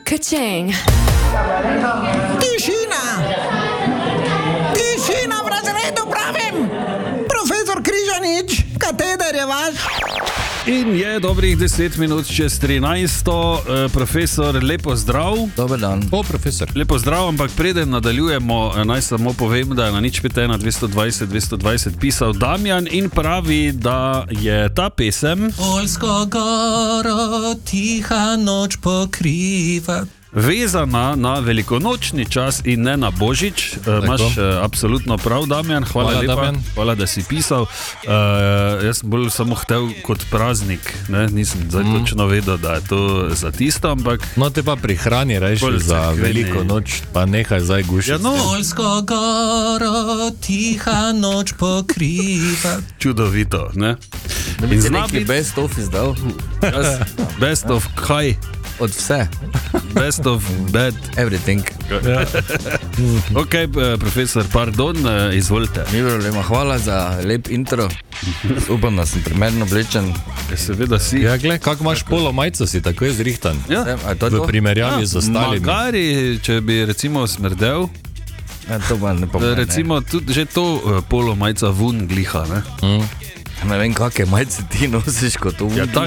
Ka-ching. Tišina! Tišina v razredu, pravim! Profesor Križanič, kateder je vaš? In je dobrih 10 minut čez 13. Profesor, lepo zdrav. Dober dan. Profesor. Lepo zdrav, ampak preden nadaljujemo, naj samo povem, da je na 051 220 220 pisal Damjan in pravi, da je ta pesem Poljsko goro tiha noč pokriva. vezana na velikonočni čas in ne na Božič. Imaš absolutno prav, Damjan. Hvala lepa. Damjan. Hvala, da si pisal. Jaz sem bolj samo hotel kot praznik. Ne? Nisem zdaj točno vedel, da je to za tisto, ampak... No, te pa prihrani reši za veliko noč, pa nehaj zdaj gušiti. Ja, no. Poljsko goro tiha noč pokriva. Čudovito, ne? In zna biti best of izdal. Best of kaj? Od vse. Best of bad. Everything. Ok, profesor, pardon, izvolite. Ni problema, hvala za lep intro. Upam, da sem primerno oblečen. Seveda si. Ja, gled, kako imaš polo majico, si tako je zrihtan. Ja. V primerjavi z ostalimi. Magari, če bi recimo smrdel, to pa ne pomeni. recimo tudi že to polo majica vun gliha, ne? Ne vem, kakšne majice ti nosiš kot to. Ja, ta